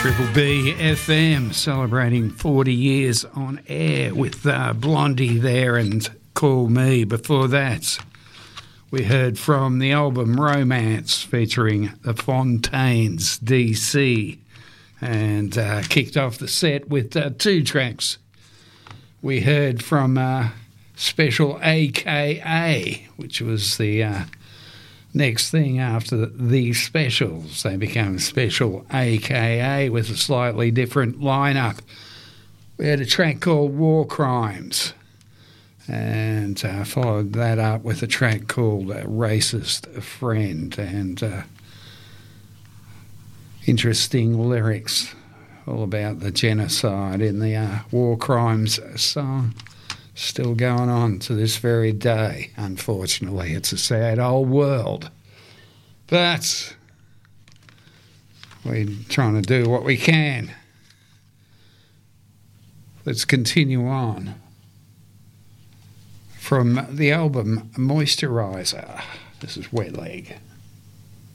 Triple B FM celebrating 40 years on air with Blondie there and Call Me. Before that, we heard from the album Romance featuring the Fontaines, DC, and kicked off the set with two tracks. We heard from Special AKA, which was the next thing after the Specials. They became Special AKA with a slightly different lineup. We had a track called War Crimes, and followed that up with a track called Racist Friend, and interesting lyrics all about the genocide in the War Crimes song. Still going on to this very day, unfortunately. It's a sad old world. But we're trying to do what we can. Let's continue on. From the album Moisturiser, this is Wet Leg.